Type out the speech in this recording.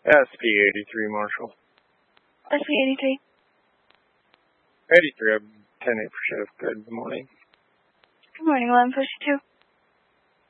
SP83 Marshall. SP83. 83, I'm 10-8 for shift. Good morning. Good morning, 11 push 2.